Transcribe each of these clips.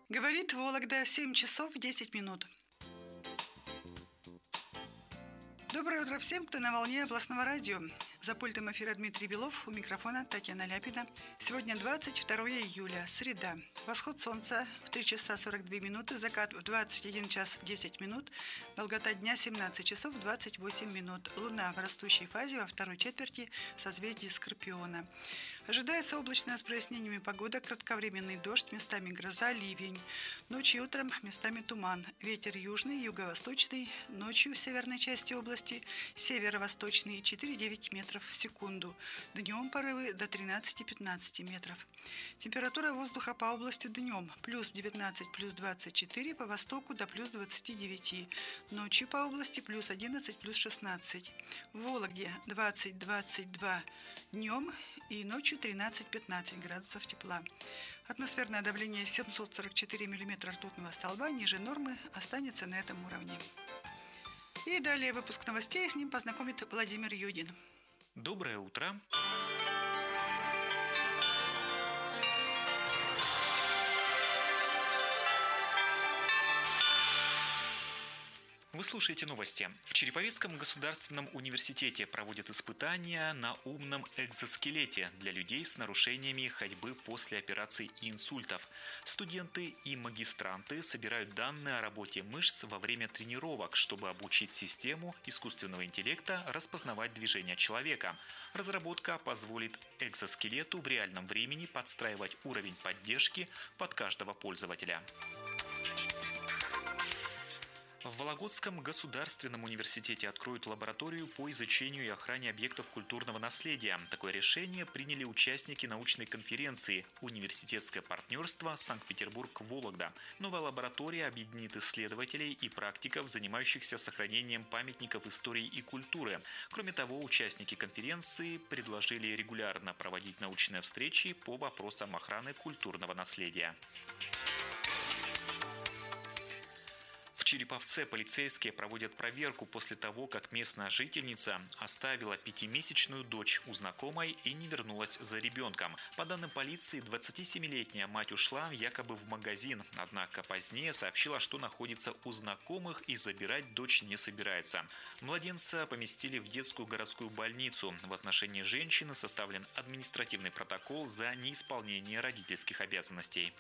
Говорит Вологда, 7 часов 10 минут. Доброе утро всем, кто на волне областного радио. За пультом эфира Дмитрий Белов, у микрофона Татьяна Ляпина. Сегодня 22 июля, среда. Восход солнца в 3 часа 42 минуты, закат в 21 час 10 минут, долгота дня 17 часов 28 минут. Луна в растущей фазе во второй четверти созвездия Скорпиона. Ожидается облачная с прояснениями погода, кратковременный дождь, местами гроза, ливень. Ночью и утром местами туман. Ветер южный, юго-восточный, ночью в северной части области северо-восточный 4-9 метров в секунду. Днем порывы до 13-15 метров. Температура воздуха по области днем плюс 19, плюс 24, по востоку до плюс 29. Ночью по области плюс 11, плюс 16. В Вологде 20-22 днем и ночью 13-15 градусов тепла. Атмосферное давление 744 миллиметра ртутного столба ниже нормы останется на этом уровне. И далее выпуск новостей, с ним познакомит Владимир Юдин. Доброе утро. Вы слушаете новости. В Череповецком государственном университете проводят испытания на умном экзоскелете для людей с нарушениями ходьбы после операций и инсультов. Студенты и магистранты собирают данные о работе мышц во время тренировок, чтобы обучить систему искусственного интеллекта распознавать движения человека. Разработка позволит экзоскелету в реальном времени подстраивать уровень поддержки под каждого пользователя. В Вологодском государственном университете откроют лабораторию по изучению и охране объектов культурного наследия. Такое решение приняли участники научной конференции «Университетское партнерство Санкт-Петербург-Вологда». Новая лаборатория объединит исследователей и практиков, занимающихся сохранением памятников истории и культуры. Кроме того, участники конференции предложили регулярно проводить научные встречи по вопросам охраны культурного наследия. В Череповце полицейские проводят проверку после того, как местная жительница оставила 5-месячную дочь у знакомой и не вернулась за ребенком. По данным полиции, 27-летняя мать ушла якобы в магазин, однако позднее сообщила, что находится у знакомых и забирать дочь не собирается. Младенца поместили в детскую городскую больницу. В отношении женщины составлен административный протокол за неисполнение родительских обязанностей.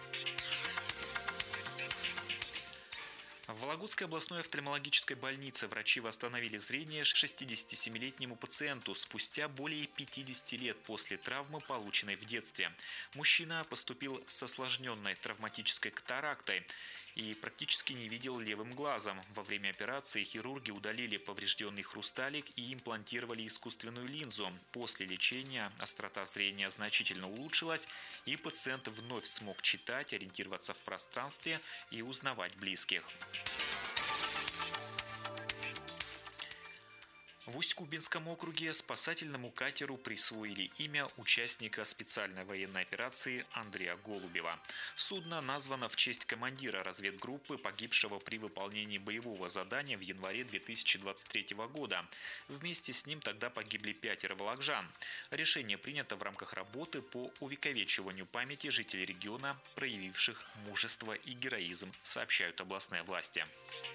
В Вологодской областной офтальмологической больнице врачи восстановили зрение 67-летнему пациенту спустя более 50 лет после травмы, полученной в детстве. Мужчина поступил с осложненной травматической катарактой и практически не видел левым глазом. Во время операции хирурги удалили поврежденный хрусталик и имплантировали искусственную линзу. После лечения острота зрения значительно улучшилась, и пациент вновь смог читать, ориентироваться в пространстве и узнавать близких. В Усть-Кубинском округе спасательному катеру присвоили имя участника специальной военной операции Андрея Голубева. Судно названо в честь командира разведгруппы, погибшего при выполнении боевого задания в январе 2023 года. Вместе с ним тогда погибли 5 вологоджан. Решение принято в рамках работы по увековечиванию памяти жителей региона, проявивших мужество и героизм, сообщают областные власти.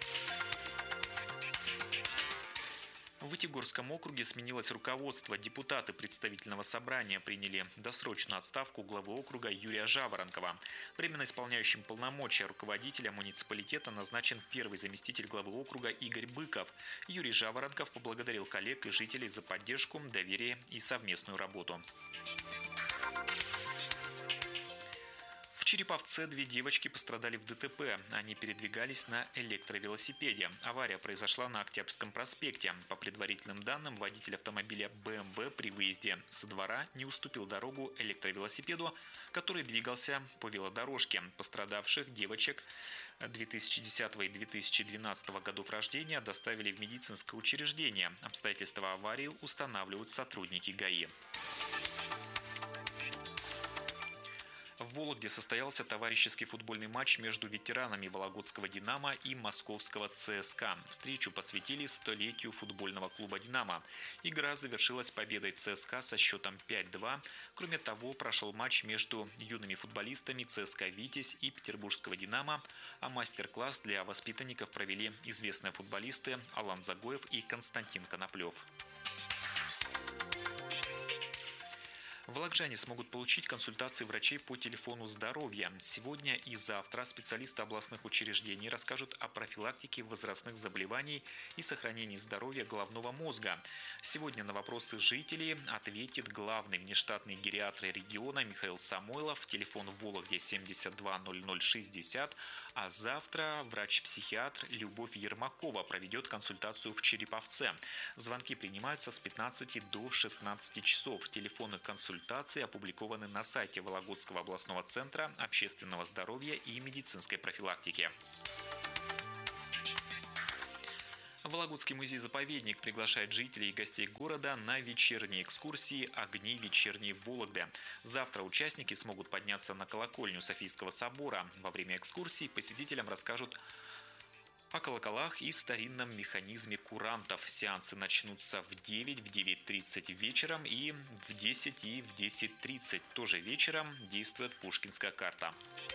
В Вытегорском округе сменилось руководство. Депутаты представительного собрания приняли досрочную отставку главы округа Юрия Жаворонкова. Временно исполняющим полномочия руководителя муниципалитета назначен первый заместитель главы округа Игорь Быков. Юрий Жаворонков поблагодарил коллег и жителей за поддержку, доверие и совместную работу. В Череповце 2 девочки пострадали в ДТП. Они передвигались на электровелосипеде. Авария произошла на Октябрьском проспекте. По предварительным данным, водитель автомобиля BMW при выезде со двора не уступил дорогу электровелосипеду, который двигался по велодорожке. Пострадавших девочек 2010 и 2012 годов рождения доставили в медицинское учреждение. Обстоятельства аварии устанавливают сотрудники ГАИ. В Вологде состоялся товарищеский футбольный матч между ветеранами Вологодского «Динамо» и московского ЦСКА. Встречу посвятили столетию футбольного клуба «Динамо». Игра завершилась победой ЦСКА со счетом 5-2. Кроме того, прошел матч между юными футболистами ЦСКА «Витязь» и петербургского «Динамо», а мастер-класс для воспитанников провели известные футболисты Алан Загоев и Константин Коноплев. Вологжане смогут получить консультации врачей по телефону здоровья. Сегодня и завтра специалисты областных учреждений расскажут о профилактике возрастных заболеваний и сохранении здоровья головного мозга. Сегодня на вопросы жителей ответит главный внештатный гериатр региона Михаил Самойлов, телефон в Вологде 720060, а завтра врач-психиатр Любовь Ермакова проведет консультацию в Череповце. Звонки принимаются с 15 до 16 часов. Телефоны консультации опубликованы на сайте Вологодского областного центра общественного здоровья и медицинской профилактики. Вологодский музей-заповедник приглашает жителей и гостей города на вечерние экскурсии «Огни вечерней Вологды». Завтра участники смогут подняться на колокольню Софийского собора. Во время экскурсии посетителям расскажут о колоколах и старинном механизме курантов. Сеансы начнутся в 9, в 9:30 вечером и в 10 и в 10:30. Тоже вечером действует Пушкинская карта.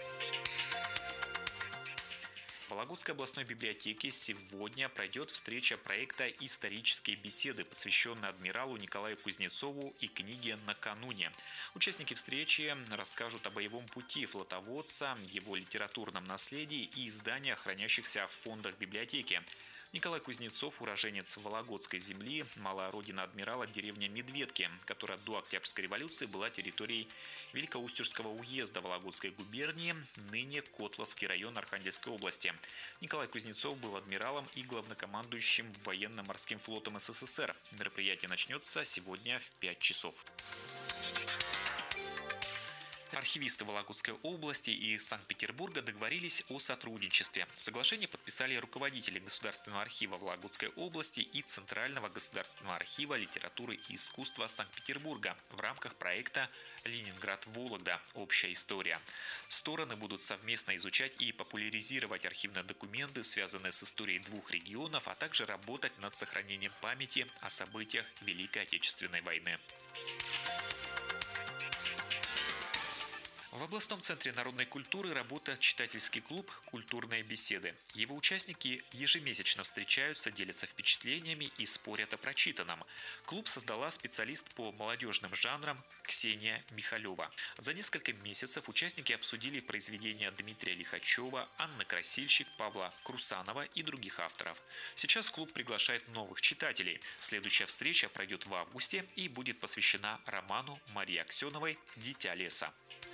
В Вологодской областной библиотеке сегодня пройдет встреча проекта «Исторические беседы», посвященная адмиралу Николаю Кузнецову и книге «Накануне». Участники встречи расскажут о боевом пути флотоводца, его литературном наследии и изданиях, хранящихся в фондах библиотеки. Николай Кузнецов – уроженец Вологодской земли, малая родина адмирала, деревня Медведки, которая до Октябрьской революции была территорией Великоустюжского уезда Вологодской губернии, ныне Котловский район Архангельской области. Николай Кузнецов был адмиралом и главнокомандующим военно-морским флотом СССР. Мероприятие начнется сегодня в 5 часов. Архивисты Вологодской области и Санкт-Петербурга договорились о сотрудничестве. Соглашение подписали руководители Государственного архива Вологодской области и Центрального государственного архива литературы и искусства Санкт-Петербурга в рамках проекта «Ленинград-Вологда. Общая история». Стороны будут совместно изучать и популяризировать архивные документы, связанные с историей двух регионов, а также работать над сохранением памяти о событиях Великой Отечественной войны. В областном центре народной культуры работает читательский клуб «Культурные беседы». Его участники ежемесячно встречаются, делятся впечатлениями и спорят о прочитанном. Клуб создала специалист по молодежным жанрам Ксения Михалева. За несколько месяцев участники обсудили произведения Дмитрия Лихачева, Анны Красильщик, Павла Крусанова и других авторов. Сейчас клуб приглашает новых читателей. Следующая встреча пройдет в августе и будет посвящена роману Марии Аксеновой «Дитя леса».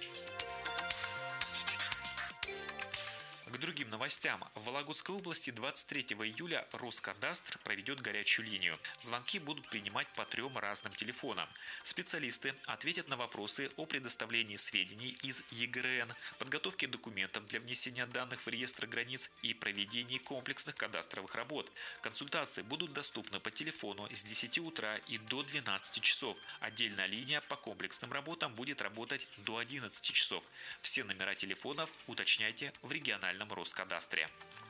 К другим новостям. В Вологодской области 23 июля Роскадастр проведет горячую линию. Звонки будут принимать по 3 разным телефонам. Специалисты ответят на вопросы о предоставлении сведений из ЕГРН, подготовке документов для внесения данных в реестр границ и проведении комплексных кадастровых работ. Консультации будут доступны по телефону с 10 утра и до 12 часов. Отдельная линия по комплексным работам будет работать до 11 часов. Все номера телефонов уточняйте в региональном Роскадастре.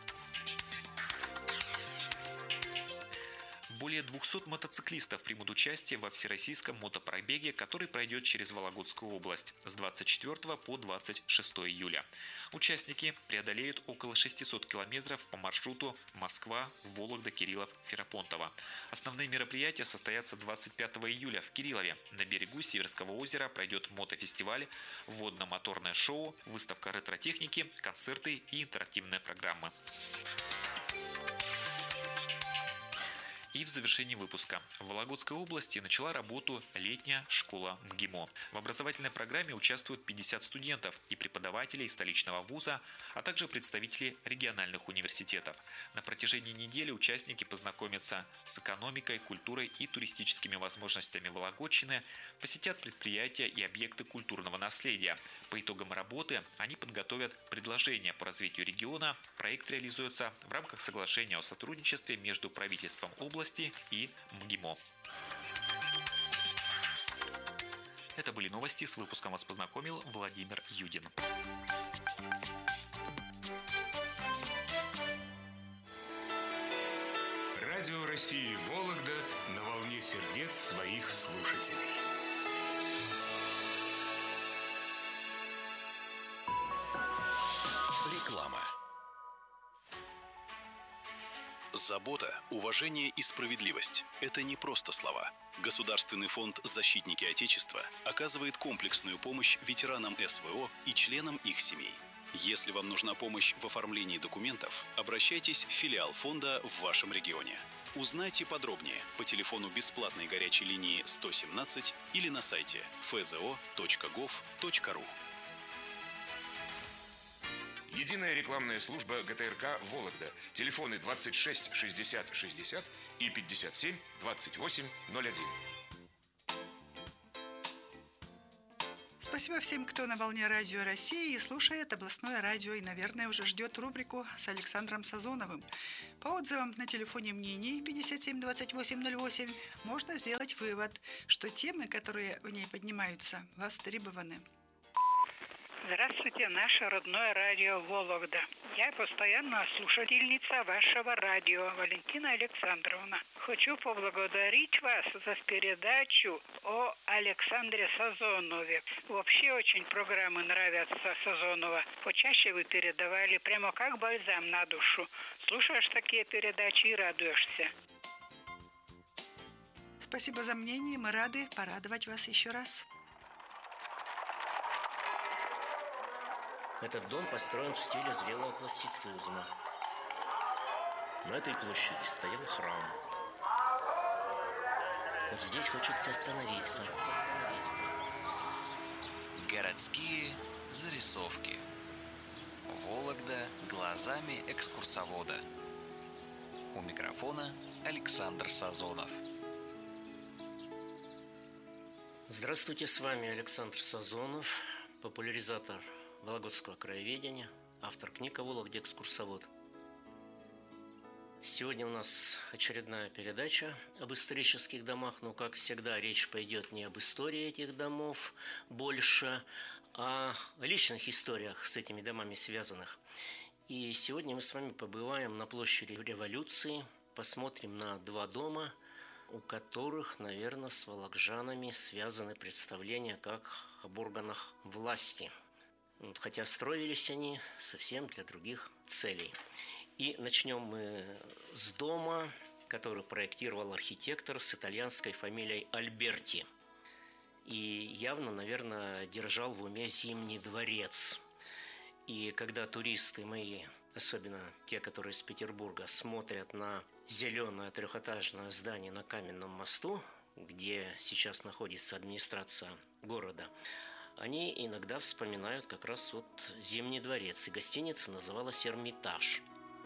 Более 200 мотоциклистов примут участие во всероссийском мотопробеге, который пройдет через Вологодскую область с 24 по 26 июля. Участники преодолеют около 600 километров по маршруту Москва, Вологда, Кириллов, Ферапонтово. Основные мероприятия состоятся 25 июля в Кириллове. На берегу Северского озера пройдет мотофестиваль, водно-моторное шоу, выставка ретро-техники, концерты и интерактивные программы. И в завершении выпуска. В Вологодской области начала работу летняя школа МГИМО. В образовательной программе участвуют 50 студентов и преподавателей столичного вуза, а также представители региональных университетов. На протяжении недели участники познакомятся с экономикой, культурой и туристическими возможностями Вологодчины, посетят предприятия и объекты культурного наследия. По итогам работы они подготовят предложения по развитию региона. Проект реализуется в рамках соглашения о сотрудничестве между правительством области и МГИМО. Это были новости. С выпуском вас познакомил Владимир Юдин. Радио России Вологда на волне сердец своих слушателей. Реклама. Забота, уважение и справедливость – это не просто слова. Государственный фонд «Защитники Отечества» оказывает комплексную помощь ветеранам СВО и членам их семей. Если вам нужна помощь в оформлении документов, обращайтесь в филиал фонда в вашем регионе. Узнайте подробнее по телефону бесплатной горячей линии 117 или на сайте fzo.gov.ru. Единая рекламная служба ГТРК «Вологда». Телефоны 26 60 60 и 57 28 01. Спасибо всем, кто на волне Радио России и слушает областное радио и, наверное, уже ждет рубрику с Александром Сазоновым. По отзывам на телефоне мнений 57 28 08 можно сделать вывод, что темы, которые в ней поднимаются, востребованы. Здравствуйте, наше родное радио Вологда. Я постоянная слушательница вашего радио, Валентина Александровна. Хочу поблагодарить вас за передачу о Александре Сазонове. Вообще очень программы нравятся Сазонова. Почаще вы передавали прямо как бальзам на душу. Слушаешь такие передачи и радуешься. Спасибо за мнение, мы рады порадовать вас еще раз. Этот дом построен в стиле зрелого классицизма. На этой площади стоял храм. Вот здесь хочется остановиться. Городские зарисовки. Вологда глазами экскурсовода. У микрофона Александр Сазонов. Здравствуйте, с вами Александр Сазонов, популяризатор Вологодского краеведения, автор книг о Вологде «Экскурсовод». Сегодня у нас очередная передача об исторических домах, но, как всегда, речь пойдет не об истории этих домов больше, а о личных историях с этими домами связанных. И сегодня мы с вами побываем на площади Революции, посмотрим на два дома, у которых, наверное, с волокжанами связаны представления как об органах власти. Хотя строились они совсем для других целей. И начнем мы с дома, который проектировал архитектор с итальянской фамилией Альберти. И явно, наверное, держал в уме Зимний дворец. И когда туристы мои, особенно те, которые из Петербурга, смотрят на зеленое трехэтажное здание на Каменном мосту, где сейчас находится администрация города, они иногда вспоминают как раз вот Зимний дворец, и гостиница называлась «Эрмитаж».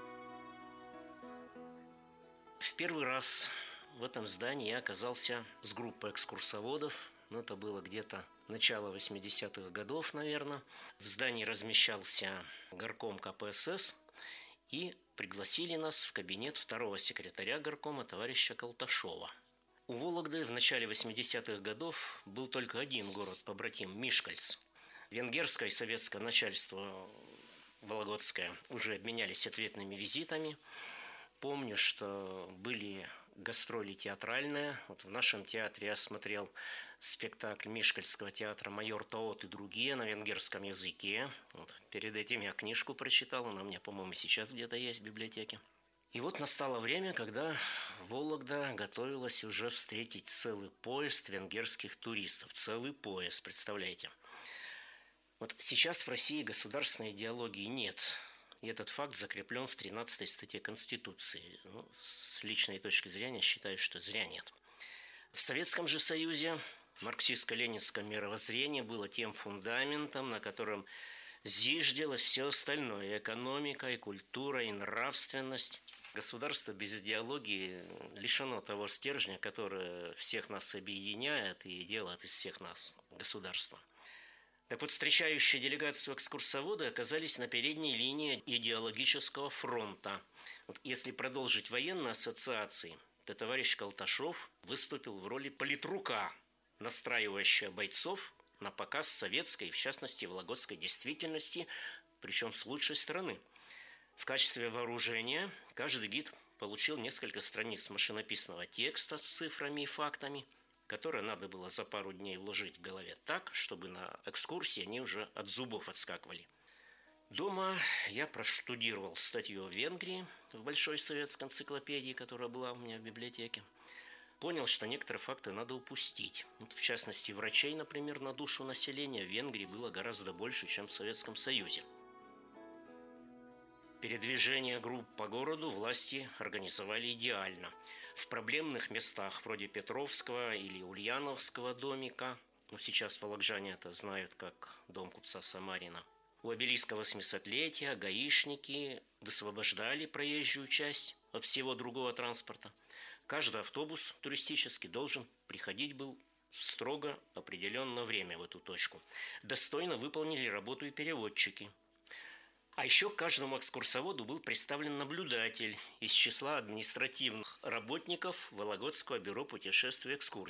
В первый раз в этом здании я оказался с группой экскурсоводов, это было где-то начало 80-х годов, наверное. В здании размещался горком КПСС, и пригласили нас в кабинет второго секретаря горкома товарища Колташова. У Вологды в начале 80-х годов был только один город-побратим – Мишкальц. Венгерское и советское начальство вологодское уже обменялись ответными визитами. Помню, что были гастроли театральные. Вот в нашем театре я смотрел спектакль Мишкальского театра «Майор Тоот и другие» на венгерском языке. Вот перед этим я книжку прочитал, она у меня, по-моему, сейчас где-то есть в библиотеке. И вот настало время, когда Вологда готовилась уже встретить целый поезд венгерских туристов. Целый поезд, представляете? Вот сейчас в России государственной идеологии нет. И этот факт закреплен в 13 статье Конституции. С личной точки зрения считаю, что зря нет. В Советском же Союзе марксистско-ленинское мировоззрение было тем фундаментом, на котором зиждилось все остальное – экономика, и культура, и нравственность. Государство без идеологии лишено того стержня, который всех нас объединяет и делает из всех нас государство. Так вот, встречающие делегацию экскурсоводы оказались на передней линии идеологического фронта. Вот если продолжить военные ассоциации, то товарищ Колташов выступил в роли политрука настраивающая бойцов на показ советской, в частности, вологодской действительности, причем с лучшей стороны. В качестве вооружения каждый гид получил несколько страниц машинописного текста с цифрами и фактами, которые надо было за пару дней вложить в голове так, чтобы на экскурсии они уже от зубов отскакивали. Дома я проштудировал статью о Венгрии в Большой советской энциклопедии, которая была у меня в библиотеке. Понял, что некоторые факты надо упустить. В частности, врачей, например, на душу населения в Венгрии было гораздо больше, чем в Советском Союзе. Передвижение групп по городу власти организовали идеально. В проблемных местах, вроде Петровского или Ульяновского домика, сейчас волокжане это знают как дом купца Самарина, у обелиска 800-летия гаишники высвобождали проезжую часть от всего другого транспорта. Каждый автобус туристический должен приходить был в строго определенное время в эту точку. Достойно выполнили работу и переводчики. А еще к каждому экскурсоводу был представлен наблюдатель из числа административных работников Вологодского бюро путешествий и экскурсий.